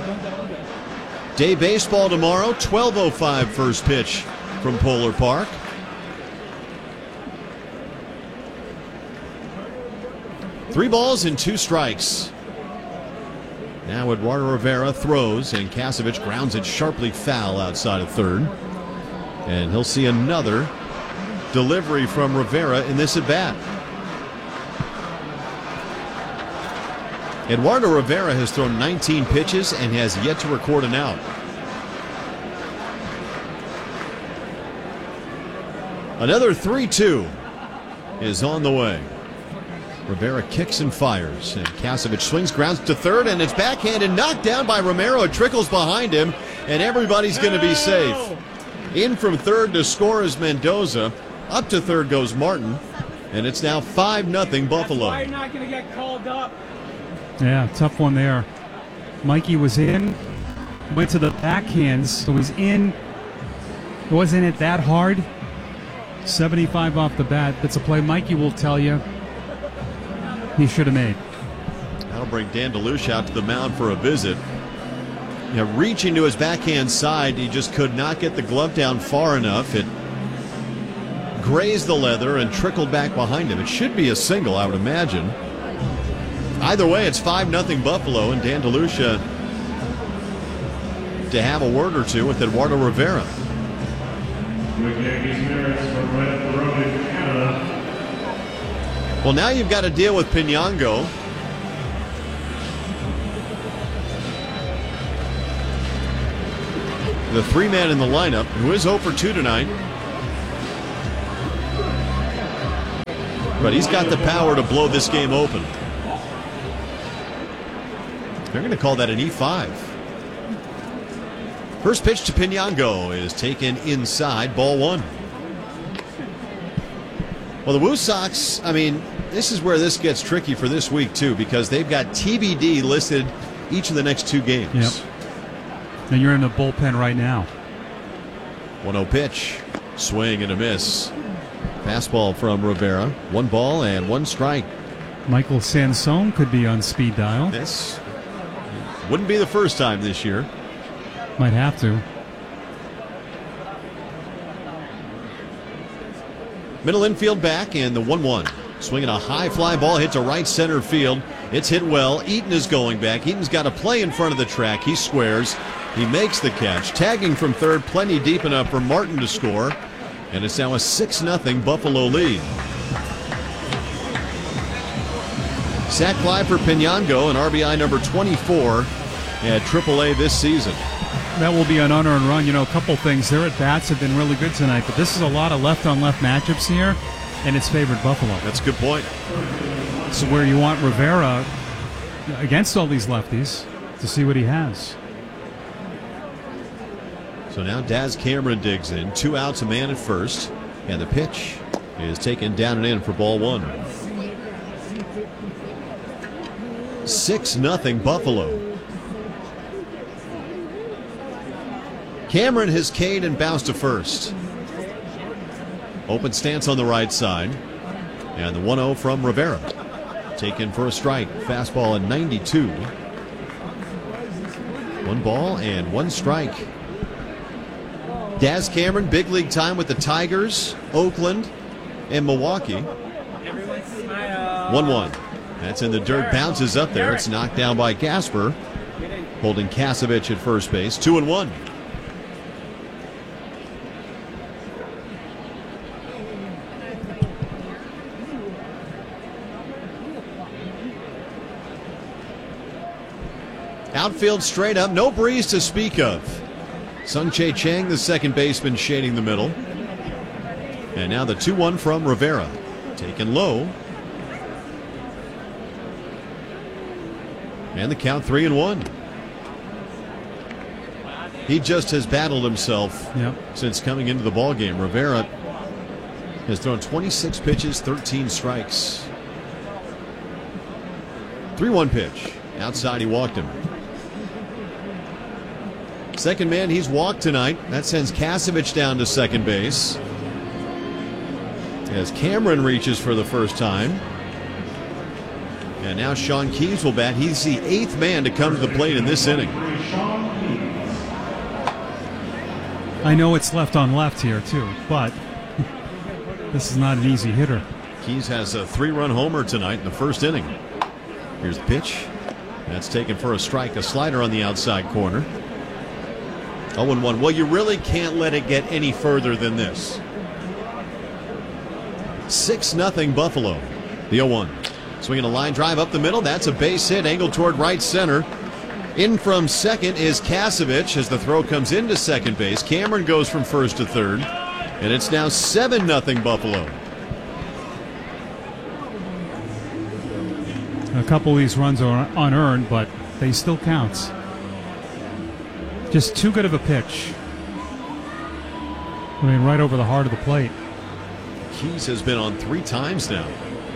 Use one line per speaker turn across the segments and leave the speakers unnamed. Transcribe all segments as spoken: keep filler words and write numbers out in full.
Day baseball tomorrow, twelve oh five first pitch from Polar Park. Three balls and two strikes. Now Eduardo Rivera throws, and Kasevich grounds it sharply foul outside of third. And he'll see another delivery from Rivera in this at-bat. Eduardo Rivera has thrown nineteen pitches and has yet to record an out. Another three two is on the way. Rivera kicks and fires, and Kasevich swings, grounds to third, and it's backhanded, knocked down by Romero. It trickles behind him, and everybody's going to be safe. In from third to score is Mendoza. Up to third goes Martin, and it's now five nothing Buffalo.
That's why you're not going to get called up.
Yeah, tough one there. Mikey was in, went to the backhands, so he's in. Wasn't it that hard? seventy-five off the bat. That's a play Mikey will tell you he should have made.
That'll bring Dan DeLucia out to the mound for a visit. You know, reaching to his backhand side, he just could not get the glove down far enough. It grazed the leather and trickled back behind him. It should be a single, I would imagine. Either way, it's five nothing Buffalo, and Dan DeLucia to have a word or two with Eduardo Rivera. Well, now you've got to deal with Pinango. The three man in the lineup, who is oh for two tonight. But he's got the power to blow this game open. They're going to call that an E five. First pitch to Pinango is taken inside, ball one. Well, the Woo Sox, I mean, this is where this gets tricky for this week, too, because they've got T B D listed each of the next two games.
Yep. And you're in the bullpen right now.
one oh pitch. Swing and a miss. Fastball from Rivera. One ball and one strike.
Michael Sansone could be on speed dial.
This wouldn't be the first time this year.
Might have to.
Middle infield back, and the one one. Swinging a high fly ball hit to right center field. It's hit well. Eaton is going back. Eaton's got a play in front of the track. He squares. He makes the catch. Tagging from third, plenty deep enough for Martin to score. And it's now a six nothing Buffalo lead. Sac fly for Pinango, and R B I number twenty-four at triple A this season.
That will be an unearned run. You know, a couple things. Their at-bats have been really good tonight, but this is a lot of left-on-left matchups here, and it's favored Buffalo.
That's a good point.
So where you want Rivera against all these lefties to see what he has.
So now Daz Cameron digs in. Two outs, a man at first, and the pitch is taken down and in for ball one. six nothing Buffalo. Cameron has K'd and bounced to first. Open stance on the right side. And the one oh from Rivera. Taken for a strike. Fastball at ninety-two. One ball and one strike. Daz Cameron, big league time with the Tigers, Oakland, and Milwaukee. one one. That's in the dirt. Bounces up there. It's knocked down by Gasper. Holding Kasevich at first base. Two and one. Outfield straight up, no breeze to speak of. Sung-Chae Chang, the second baseman, shading the middle. And now the two one from Rivera. Taken low. And the count three and one. He just has battled himself
yep.
since coming into the ballgame. Rivera has thrown twenty-six pitches, thirteen strikes. three one pitch. Outside, he walked him. Second man he's walked tonight. That sends Kasevich down to second base. As Cameron reaches for the first time. And now Sean Keyes will bat. He's the eighth man to come to the plate in this inning.
I know it's left on left here, too, but this is not an easy hitter.
Keyes has a three-run homer tonight in the first inning. Here's the pitch. That's taken for a strike. A slider on the outside corner. oh and one. Well, you really can't let it get any further than this. six nothing Buffalo. The oh one. Swinging a line drive up the middle. That's a base hit angled toward right center. In from second is Kasevich as the throw comes into second base. Cameron goes from first to third. And it's now seven nothing Buffalo.
A couple of these runs are unearned, but they still count. Just too good of a pitch. I mean, right over the heart of the plate.
Keyes has been on three times now.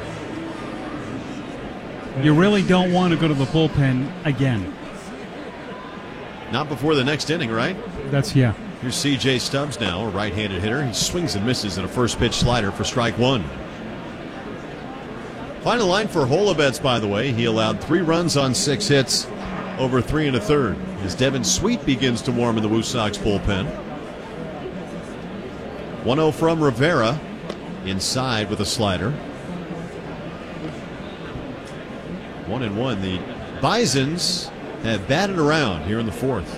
You really don't want to go to the bullpen again.
Not before the next inning, right?
That's, yeah.
Here's C J Stubbs now, a right-handed hitter. He swings and misses at a first pitch slider for strike one. Final line for Holobets, by the way. He allowed three runs on six hits over three and a third. As Devin Sweet begins to warm in the Woo Sox bullpen. one oh from Rivera. Inside with a slider. One and one. The Bisons have batted around here in the fourth.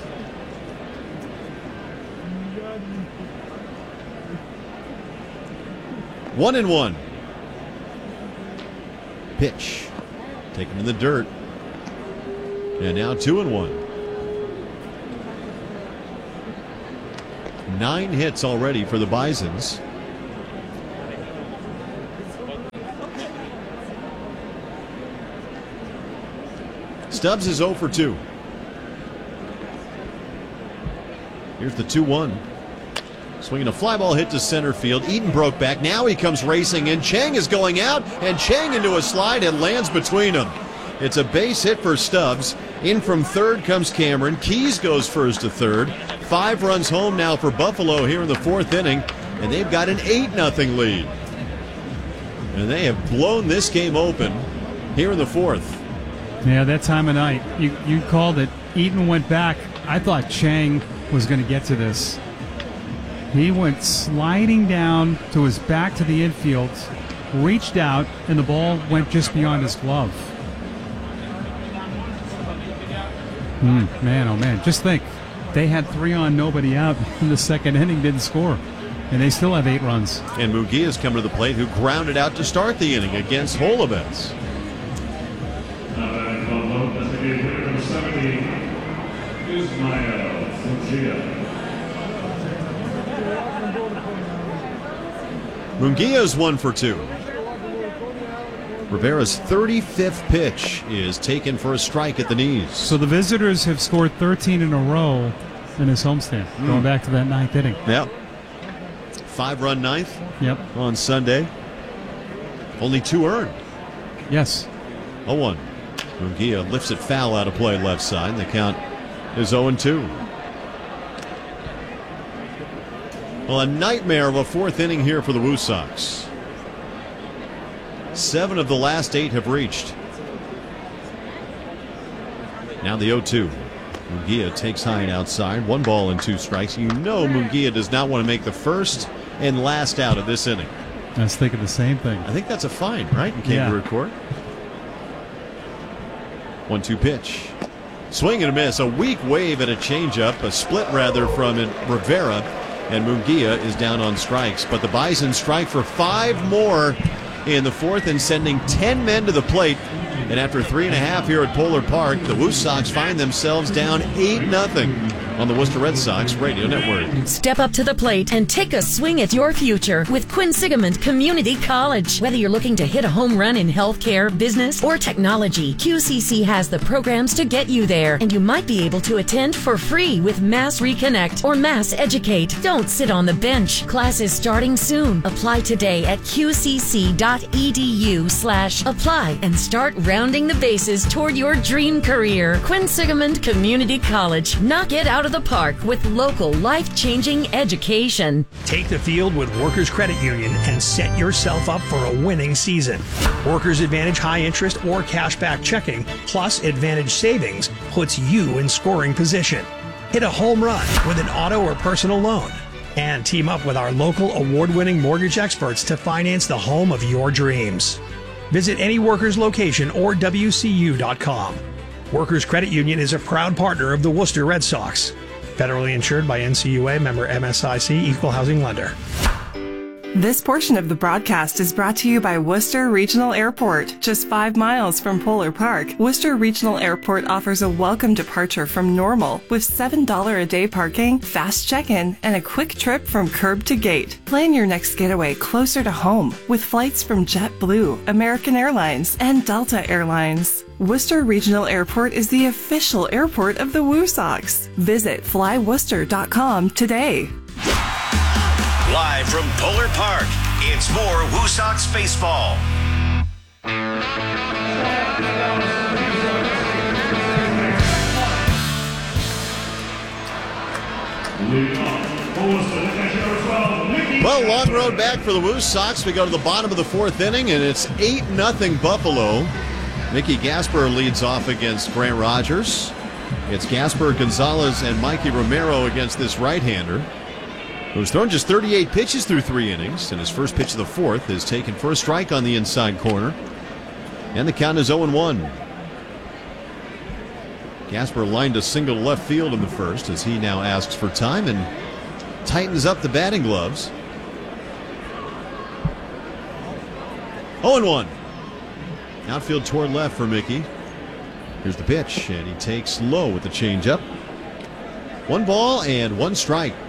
One and one. Pitch. Taken in the dirt. And now two and one. Nine hits already for the Bisons. Stubbs is oh for two. Here's the two one. Swinging a fly ball hit to center field. Eaton broke back. Now he comes racing in. Chang is going out, and Chang into a slide and lands between them. It's a base hit for Stubbs. In from third comes Cameron. Keyes goes first to third. Five runs home now for Buffalo here in the fourth inning, and they've got an eight nothing lead. And they have blown this game open here in the fourth.
Yeah, that time of night. You, you called it. Eaton went back. I thought Chang was going to get to this. He went sliding down to his back to the infield, reached out, and the ball went just beyond his glove. Mm, man, oh man. Just think. They had three on, nobody out in the second inning, didn't score. And they still have eight runs.
And Munguia's come to the plate, who grounded out to start the inning against Holobets. Munguia's one for two. Rivera's thirty-fifth pitch is taken for a strike at the knees.
So the visitors have scored thirteen in a row in his homestand, mm. going back to that ninth inning.
Yep. Five-run ninth
yep.
on Sunday. Only two earned.
Yes.
oh one. Munguia lifts it foul out of play left side. The count is oh and two. Well, a nightmare of a fourth inning here for the Woo Sox. Seven of the last eight have reached. Now the oh two. Munguia takes high and outside. One ball and two strikes. You know Munguia does not want to make the first and last out of this inning.
I was thinking the same thing.
I think that's a fine, right, in Kangaroo
yeah.
Court? one two pitch. Swing and a miss. A weak wave and a changeup. A split, rather, from Rivera. And Munguia is down on strikes. But the Bison strike for five more in the fourth and sending ten men to the plate. And after three and a half here at Polar Park, the Woo Sox find themselves down eight nothing on the Worcester Red Sox Radio Network.
Step up to the plate and take a swing at your future with Quinsigamond Community College. Whether you're looking to hit a home run in healthcare, business, or technology, Q C C has the programs to get you there. And you might be able to attend for free with Mass Reconnect or Mass Educate. Don't sit on the bench. Classes starting soon. Apply today at qcc.edu slash apply and start rounding the bases toward your dream career. Quinsigamond Community College. Knock it out of of the park with local life-changing education.
Take the field with Workers Credit Union and set yourself up for a winning season. Workers Advantage high interest or cashback checking plus Advantage savings puts you in scoring position. Hit a home run with an auto or personal loan. And team up with our local award-winning mortgage experts to finance the home of your dreams. Visit any Workers location or W C U dot com. Workers Credit Union is a proud partner of the Worcester Red Sox. Federally insured by N C U A, member M S I C, Equal Housing Lender.
This portion of the broadcast is brought to you by Worcester Regional Airport. Just five miles from Polar Park, Worcester Regional Airport offers a welcome departure from Normal with seven dollars a day parking, fast check-in, and a quick trip from curb to gate. Plan your next getaway closer to home with flights from JetBlue, American Airlines, and Delta Airlines. Worcester Regional Airport is the official airport of the Woo Sox. Visit fly worcester dot com today.
Live from Polar Park, it's more Woo Sox baseball.
Well, long road back for the Woo Sox. We go to the bottom of the fourth inning, and it's eight nothing Buffalo. Mickey Gasper leads off against Grant Rogers. It's Gasper, Gonzalez, and Mikey Romero against this right-hander, who's thrown just thirty-eight pitches through three innings, and his first pitch of the fourth is taken for a strike on the inside corner. And the count is oh and one. Gasper lined a single to left field in the first as he now asks for time and tightens up the batting gloves. oh and one. Outfield toward left for Mickey. Here's the pitch, and he takes low with the changeup. One ball and one strike.